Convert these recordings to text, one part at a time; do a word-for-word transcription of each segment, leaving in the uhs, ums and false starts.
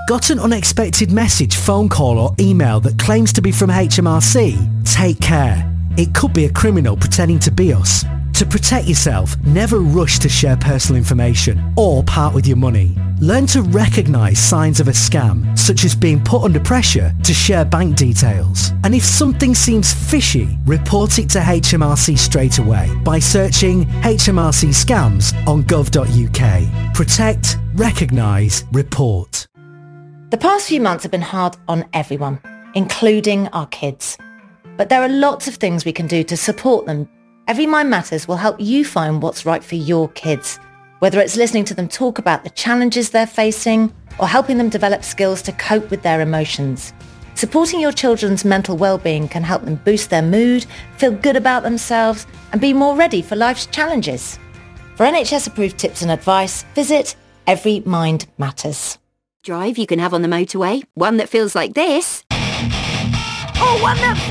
Got an unexpected message, phone call or email that claims to be from H M R C? Take care. It could be a criminal pretending to be us. To protect yourself, never rush to share personal information or part with your money. Learn to recognise signs of a scam, such as being put under pressure to share bank details. And if something seems fishy, report it to H M R C straight away by searching H M R C scams on gov dot U K. Protect, recognise, report. The past few months have been hard on everyone, including our kids. But there are lots of things we can do to support them. Every Mind Matters will help you find what's right for your kids, whether it's listening to them talk about the challenges they're facing or helping them develop skills to cope with their emotions. Supporting your children's mental well-being can help them boost their mood, feel good about themselves and be more ready for life's challenges. For N H S-approved tips and advice, visit Every Mind Matters. Drive you can have on the motorway, one that feels like this. Or one that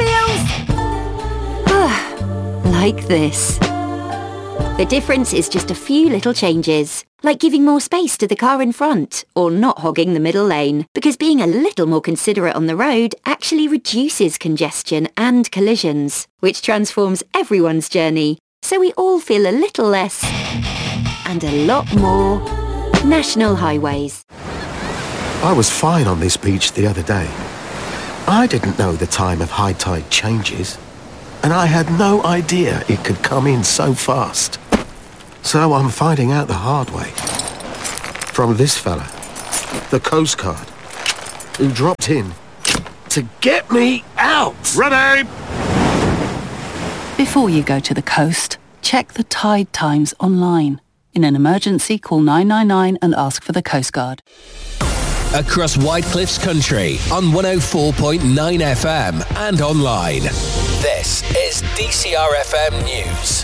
feels... like this. The difference is just a few little changes, like giving more space to the car in front, or not hogging the middle lane, because being a little more considerate on the road actually reduces congestion and collisions, which transforms everyone's journey, so we all feel a little less, and a lot more, National Highways. I was fine on this beach the other day. I didn't know the time of high tide changes, and I had no idea it could come in so fast. So I'm finding out the hard way. From this fella, the Coast Guard, who dropped in to get me out. Ready! Before you go to the coast, check the tide times online. In an emergency, call nine nine nine and ask for the Coast Guard. Across White Cliffs country on one oh four point nine F M and online. This is D C R F M News.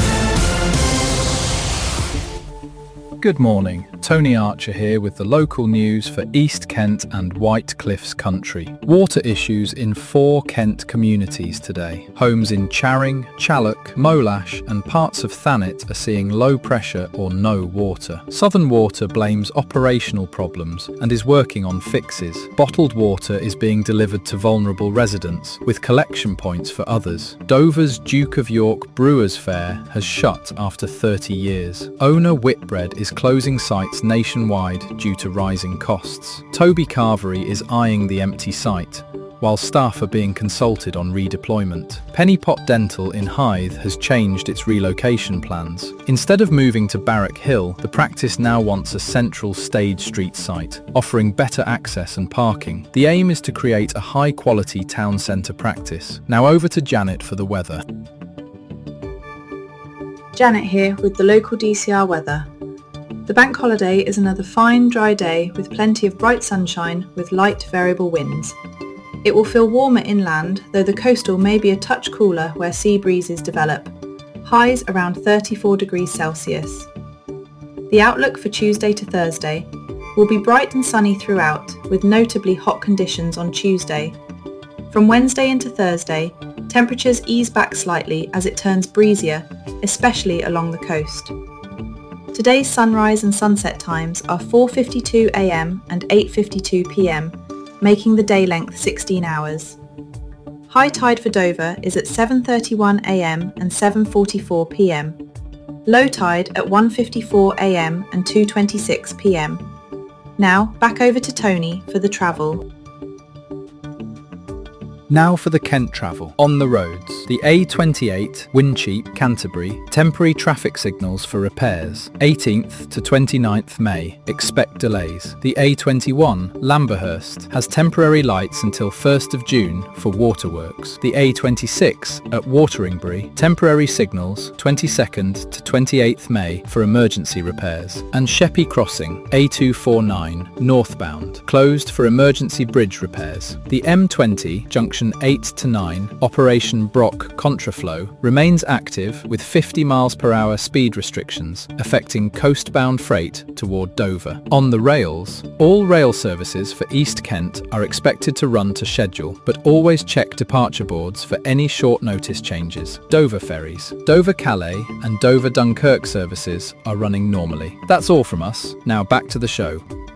Good morning, Tony Archer here with the local news for East Kent and White Cliffs country. Water issues in four Kent communities today. Homes in Charing, Challock, Molash and parts of Thanet are seeing low pressure or no water. Southern Water blames operational problems and is working on fixes. Bottled water is being delivered to vulnerable residents, with collection points for others. Dover's Duke of York Brewers Fair has shut after thirty years. Owner Whitbread is closing sites nationwide due to rising costs. Toby Carvery is eyeing the empty site, while staff are being consulted on redeployment. Pennypot Dental in Hythe has changed its relocation plans. Instead of moving to Barrack Hill, the practice now wants a central Stage Street site, offering better access and parking. The aim is to create a high-quality town centre practice. Now over to Janet for the weather. Janet here with the local D C R weather. The bank holiday is another fine, dry day with plenty of bright sunshine with light variable winds. It will feel warmer inland, though the coastal may be a touch cooler where sea breezes develop. Highs around thirty-four degrees Celsius. The outlook for Tuesday to Thursday will be bright and sunny throughout, with notably hot conditions on Tuesday. From Wednesday into Thursday, temperatures ease back slightly as it turns breezier, especially along the coast. Today's sunrise and sunset times are four fifty-two a m and eight fifty-two p m, making the day length sixteen hours. High tide for Dover is at seven thirty-one a m and seven forty-four p m. Low tide at one fifty-four a m and two twenty-six p m. Now back over to Tony for the travel. Now for the Kent travel. On the roads. The A twenty-eight, Wincheap, Canterbury, temporary traffic signals for repairs. eighteenth to twenty-ninth May, expect delays. The A twenty-one, Lamberhurst, has temporary lights until first of June for waterworks. The A twenty-six, at Wateringbury, temporary signals twenty-second to twenty-eighth May for emergency repairs. And Sheppey Crossing, A two forty-nine, northbound, closed for emergency bridge repairs. The M twenty, junction eight to nine, Operation Brock Contraflow, remains active with fifty miles per hour speed restrictions affecting coastbound freight toward Dover. On the rails, all rail services for East Kent are expected to run to schedule, but always check departure boards for any short notice changes. Dover ferries, Dover Calais and Dover Dunkirk services are running normally. That's all from us. Now back to the show.